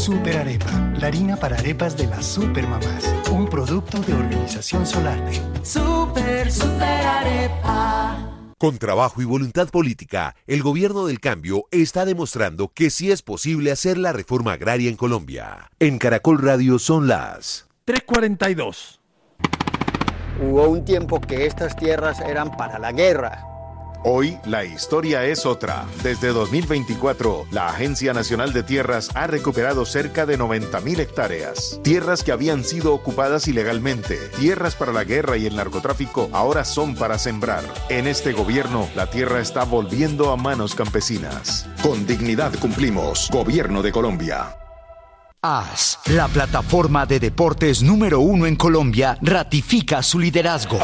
Super Arepa, la harina para arepas de las supermamás. Un producto de Organización Solarte. Super Arepa. Con trabajo y voluntad política, el gobierno del cambio está demostrando que sí es posible hacer la reforma agraria en Colombia. En Caracol Radio son las 3:42. Hubo un tiempo que estas tierras eran para la guerra. Hoy la historia es otra. Desde 2024, la Agencia Nacional de Tierras ha recuperado cerca de 90.000 hectáreas. Tierras que habían sido ocupadas ilegalmente. Tierras para la guerra y el narcotráfico ahora son para sembrar. En este gobierno, la tierra está volviendo a manos campesinas. Con dignidad cumplimos. Gobierno de Colombia. AS, la plataforma de deportes número 1 en Colombia, ratifica su liderazgo.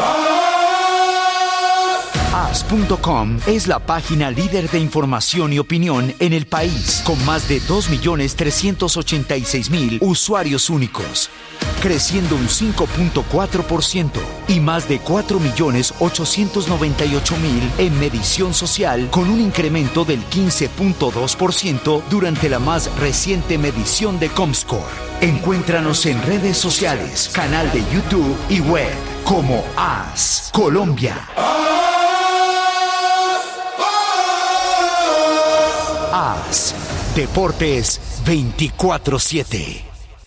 AS.com es la página líder de información y opinión en el país, con más de 2.386.000 usuarios únicos, creciendo un 5.4% y más de 4.898.000 en medición social, con un incremento del 15.2% durante la más reciente medición de Comscore. Encuéntranos en redes sociales, canal de YouTube y web como AS Colombia. AS, Deportes 24/7.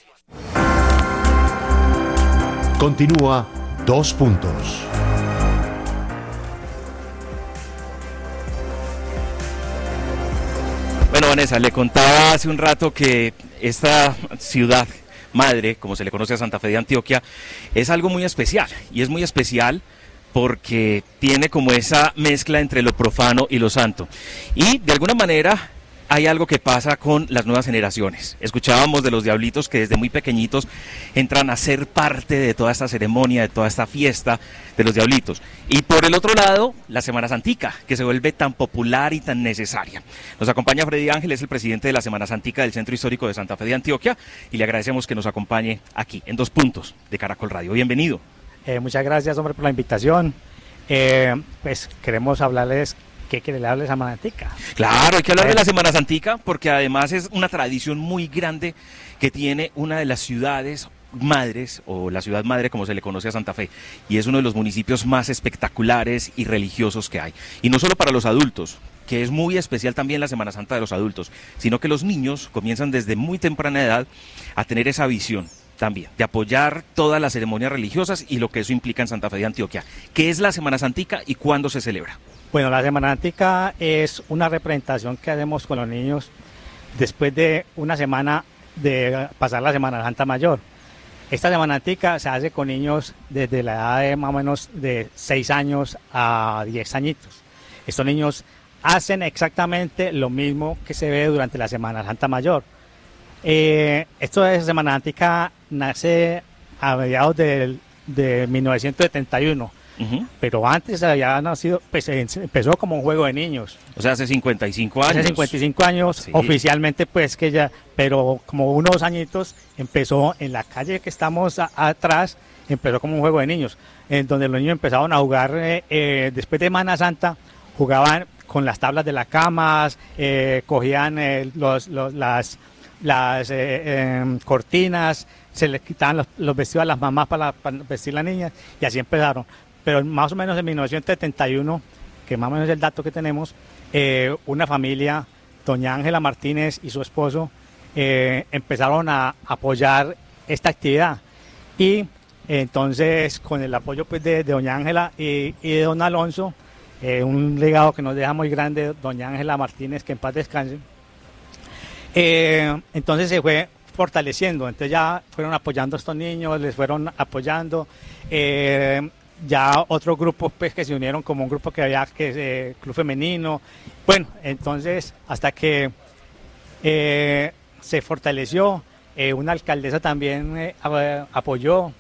Continúa 2 puntos. Bueno, Vanessa, le contaba hace un rato que esta ciudad madre, como se le conoce a Santa Fe de Antioquia, es algo muy especial, y es muy especial porque tiene como esa mezcla entre lo profano y lo santo. Y de alguna manera hay algo que pasa con las nuevas generaciones. Escuchábamos de los diablitos que desde muy pequeñitos entran a ser parte de toda esta ceremonia, de toda esta fiesta de los diablitos. Y por el otro lado, la Semana Santica, que se vuelve tan popular y tan necesaria. Nos acompaña Freddy Ángel, es el presidente de la Semana Santica del Centro Histórico de Santa Fe de Antioquia, y le agradecemos que nos acompañe aquí, en 2 puntos de Caracol Radio. Bienvenido. Muchas gracias, hombre, por la invitación. Pues queremos hablarles, ¿qué quiere le hable de Semana Santica? Claro, hay que hablar de la Semana Santica porque además es una tradición muy grande que tiene una de las ciudades madres, o la ciudad madre como se le conoce a Santa Fe, y es uno de los municipios más espectaculares y religiosos que hay. Y no solo para los adultos, que es muy especial también la Semana Santa de los adultos, sino que los niños comienzan desde muy temprana edad a tener esa visión también, de apoyar todas las ceremonias religiosas y lo que eso implica en Santa Fe de Antioquia. ¿Qué es la Semana Santica y cuándo se celebra? Bueno, la Semana Santica es una representación que hacemos con los niños después de una semana de pasar la Semana Santa Mayor. Esta Semana Santica se hace con niños desde la edad de más o menos de 6 años a 10 añitos. Estos niños hacen exactamente lo mismo que se ve durante la Semana Santa Mayor. Esto de Semana Santica nace a mediados de 1971, pero antes había nacido, pues empezó como un juego de niños. O sea, hace 55 años. Hace 55 años, sí. Oficialmente pues que ya, pero como unos añitos empezó en la calle que estamos atrás, empezó como un juego de niños, en donde los niños empezaron a jugar, después de Semana Santa, jugaban con las tablas de las camas, cogían las cortinas, se les quitaban los vestidos a las mamás para vestir a las niñas, y así empezaron. Pero más o menos en 1971, que más o menos es el dato que tenemos, una familia, doña Ángela Martínez y su esposo, empezaron a apoyar esta actividad. Y entonces, con el apoyo pues, de doña Ángela y de don Alonso, un legado que nos deja muy grande, doña Ángela Martínez, que en paz descanse, entonces se fue fortaleciendo. Entonces ya fueron apoyando a estos niños, les fueron apoyando, ya otros grupos pues que se unieron, como un grupo que había, que Club Femenino, bueno, entonces hasta que se fortaleció, una alcaldesa también apoyó,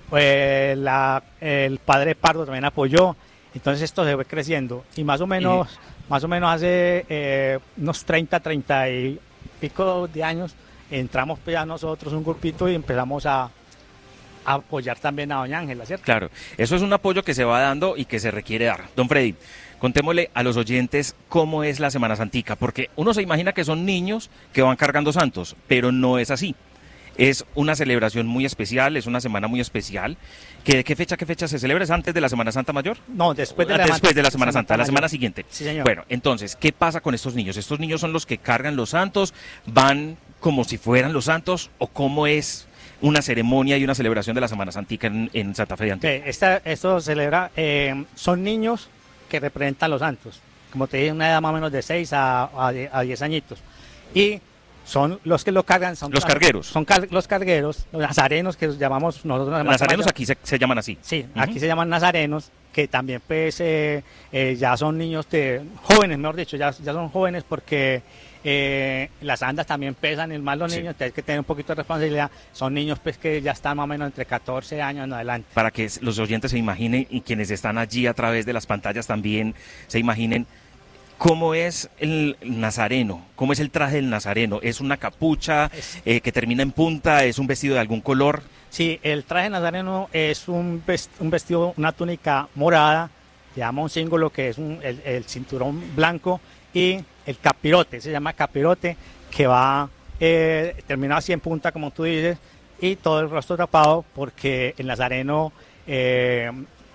el padre Pardo también apoyó, entonces esto se fue creciendo, y más o menos hace unos 30 y pico de años entramos pues ya nosotros un grupito y empezamos a apoyar también a doña Ángela, ¿cierto? Claro, eso es un apoyo que se va dando y que se requiere dar. Don Freddy, contémosle a los oyentes cómo es la Semana Santica, porque uno se imagina que son niños que van cargando santos, pero no es así. Es una celebración muy especial, es una semana muy especial. ¿De qué fecha se celebra? ¿Es antes de la Semana Santa Mayor? No, después de la Semana Santa, la semana siguiente. Sí, señor. Bueno, entonces, ¿qué pasa con estos niños? ¿Estos niños son los que cargan los santos? ¿Van como si fueran los santos? ¿O cómo es una ceremonia y una celebración de la Semana Santica en Santa Fe de Antioquia? Esto celebra, son niños que representan los santos. Como te dije, una edad más o menos de 6 a 10 añitos. Y son los que lo cargan, son los cargueros. Son los cargueros, los nazarenos que los llamamos nosotros. Nazarenos aquí se llaman así. Sí, aquí se llaman nazarenos, que también pues ya son niños jóvenes, mejor dicho, ya son jóvenes porque las andas también pesan, el más los niños, entonces hay que tener un poquito de responsabilidad. Son niños pues que ya están más o menos entre 14 años en adelante. Para que los oyentes se imaginen y quienes están allí a través de las pantallas también se imaginen. ¿Cómo es el nazareno? ¿Cómo es el traje del nazareno? ¿Es una capucha que termina en punta? ¿Es un vestido de algún color? Sí, el traje nazareno es un vestido, una túnica morada, se llama un símbolo que es el cinturón blanco, y el capirote, se llama capirote, que va terminado así en punta, como tú dices, y todo el rostro tapado, porque el nazareno, ¿qué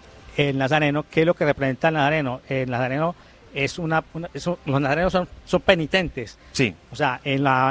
es lo que representa el nazareno? El nazareno los nazarenos son penitentes. Sí. O sea,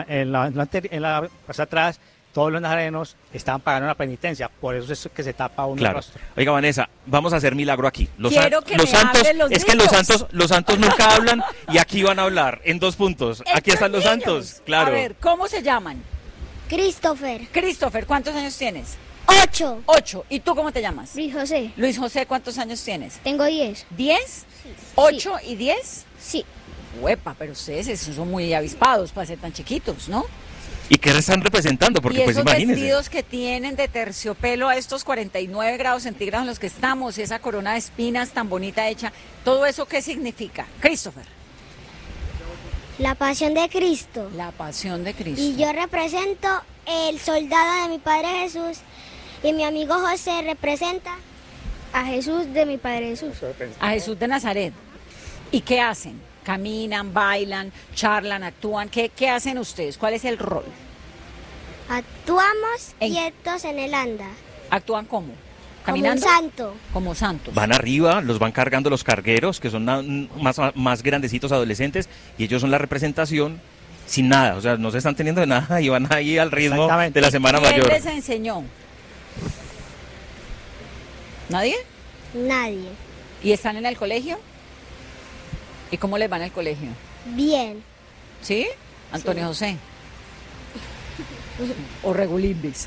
hacia atrás, todos los nazarenos estaban pagando una penitencia, por eso es que se tapa uno el rostro. Oiga, Vanessa, vamos a hacer milagro aquí. Los santos, es que los santos nunca hablan y aquí van a hablar en 2 puntos. Aquí están los santos, claro. A ver, ¿cómo se llaman? Christopher, ¿cuántos años tienes? 8. 8. ¿Y tú cómo te llamas? Luis José. Luis José, ¿cuántos años tienes? Tengo 10. ¿10? Sí. 8 y 10. Sí. Huepa, pero ustedes son muy avispados para ser tan chiquitos, ¿no? ¿Y qué están representando? Porque y esos pues imagínense. vestidos que tienen de terciopelo a estos 49 grados centígrados en los que estamos, y esa corona de espinas tan bonita hecha, ¿todo eso qué significa? Christopher. La pasión de Cristo. La pasión de Cristo. Y yo represento el soldado de mi Padre Jesús, y mi amigo José representa a Jesús de mi Padre Jesús. A Jesús de Nazaret. ¿Y qué hacen? ¿Caminan, bailan, charlan, actúan? ¿Qué hacen ustedes? ¿Cuál es el rol? Actuamos quietos en el anda. ¿Actúan cómo? ¿Caminando? Como un santo. Como santos. Van arriba, los van cargando los cargueros, que son más grandecitos adolescentes, y ellos son la representación sin nada, o sea, no se están teniendo de nada y van ahí al ritmo de la Semana Mayor. ¿Quién les enseñó? ¿Nadie? Nadie. ¿Y están en el colegio? ¿Y cómo les va en el colegio? Bien. ¿Sí? Antonio José. ¿O Regulimbis?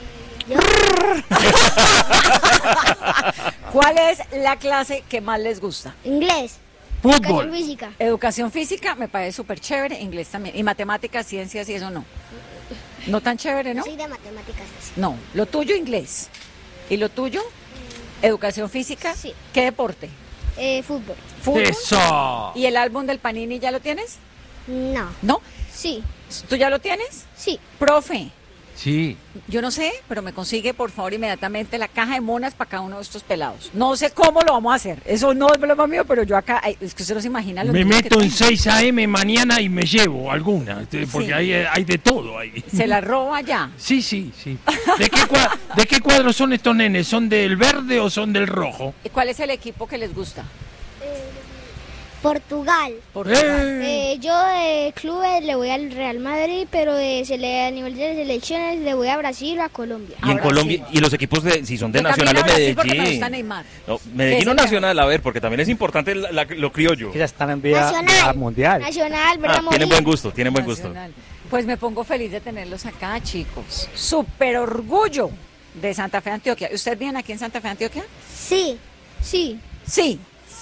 ¿Cuál es la clase que más les gusta? Inglés. Fútbol. Educación física. Educación física me parece súper chévere, inglés también. Y matemáticas, ciencias y eso no. No tan chévere, ¿no? Soy de matemáticas. Sí. No, lo tuyo inglés. ¿Y lo tuyo? Educación física. Sí. ¿Qué deporte? Fútbol. ¿Fútbol? ¡Eso! ¿Y el álbum del Panini ya lo tienes? No. ¿No? Sí. ¿Tú ya lo tienes? Sí. Profe. Sí. Yo no sé, pero me consigue por favor inmediatamente la caja de monas para cada uno de estos pelados. No sé cómo lo vamos a hacer. Eso no es problema mío, pero yo acá, es que usted no se imagina lo Me que meto en tengo. 6 a.m. mañana y me llevo alguna, porque Sí. hay de todo ahí. Se la roba ya. Sí. ¿De qué cuadros son estos nenes? ¿Son del verde o son del rojo? ¿Y cuál es el equipo que les gusta? Portugal. Portugal. Yo de clubes le voy al Real Madrid, pero a nivel de selecciones le voy a Brasil o a Colombia. Y en Colombia, y los equipos si son de Yo también Nacional o a Brasil porque me Medellín. gusta Neymar. No, Medellín o Nacional, a ver, porque también es importante lo criollo. Ya están en vía mundial. Nacional, ¿verdad? Tienen buen gusto, tienen buen gusto. Nacional. Pues me pongo feliz de tenerlos acá, chicos. Súper orgullo de Santa Fe, Antioquia. ¿Ustedes viven aquí en Santa Fe, Antioquia? Sí. Sí. Sí.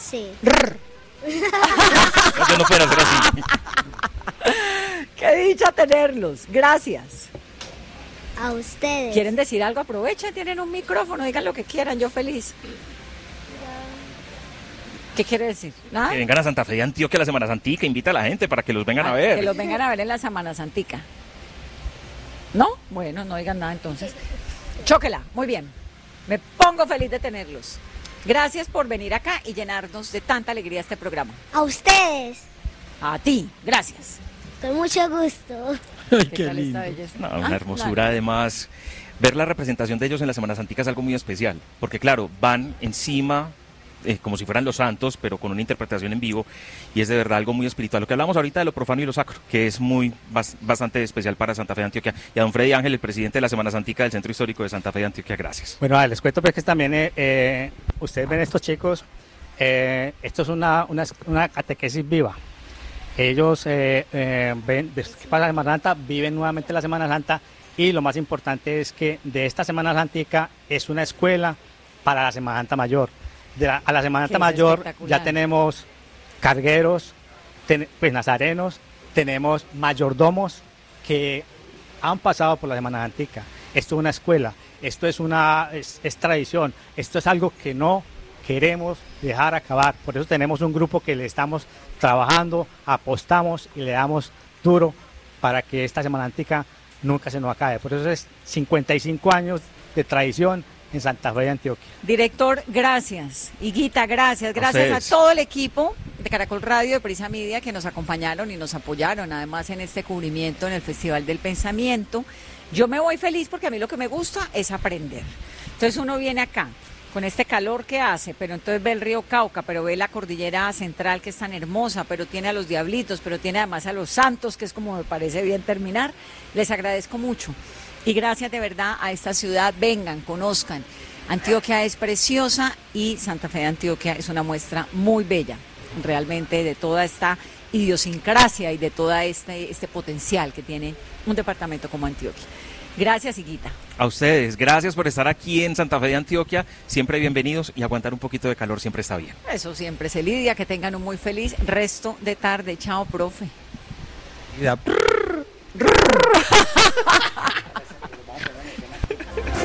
Yo no puedo hacer así. Qué dicha tenerlos. Gracias. A ustedes. ¿Quieren decir algo? Aprovechen, tienen un micrófono, digan lo que quieran, yo feliz. ¿Qué quiere decir? ¿Nada? Que vengan a Santa Fe de Antioquia la Semana Santica, invita a la gente para que los vengan a Que ver. los vengan a ver en la Semana Santica. ¿No? Bueno, no digan nada entonces. Chóquela, muy bien. Me pongo feliz de tenerlos. Gracias por venir acá y llenarnos de tanta alegría este programa. A ustedes. A ti, gracias. Con mucho gusto. Qué tal lindo. esta belleza? No, una hermosura, además. Ver la representación de ellos en la Semana Santica es algo muy especial, porque claro, van encima como si fueran los santos, pero con una interpretación en vivo, y es de verdad algo muy espiritual. Lo que hablamos ahorita de lo profano y lo sacro, que es bastante especial para Santa Fe de Antioquia. Y a don Freddy Ángel, el presidente de la Semana Santica del Centro Histórico de Santa Fe de Antioquia, gracias. Bueno, les cuento pues que también ustedes ven estos chicos, esto es una catequesis viva. Ellos ven, después que pasa la Semana Santa, viven nuevamente la Semana Santa, y lo más importante es que de esta Semana Santica es una escuela para la Semana Santa Mayor. A la Semana Santa Mayor ya tenemos cargueros, pues nazarenos, tenemos mayordomos que han pasado por la Semana Santica. Esto es una escuela, esto es tradición, esto es algo que no queremos dejar acabar. Por eso tenemos un grupo que le estamos trabajando, apostamos y le damos duro para que esta Semana Santica nunca se nos acabe. Por eso es 55 años de tradición en Santa Fe de Antioquia. Director, gracias. Higuita, gracias. Gracias a todo el equipo de Caracol Radio, de Prisa Media, que nos acompañaron y nos apoyaron, además, en este cubrimiento en el Festival del Pensamiento. Yo me voy feliz porque a mí lo que me gusta es aprender. Entonces uno viene acá con este calor que hace, pero entonces ve el río Cauca, pero ve la cordillera central que es tan hermosa, pero tiene a los diablitos, pero tiene además a los santos, que es como me parece bien terminar. Les agradezco mucho. Y gracias de verdad a esta ciudad, vengan, conozcan. Antioquia es preciosa y Santa Fe de Antioquia es una muestra muy bella, realmente, de toda esta idiosincrasia y de todo este potencial que tiene un departamento como Antioquia. Gracias, Higuita. A ustedes, gracias por estar aquí en Santa Fe de Antioquia, siempre bienvenidos, y aguantar un poquito de calor siempre está bien. Eso siempre se lidia, que tengan un muy feliz resto de tarde. Chao, profe.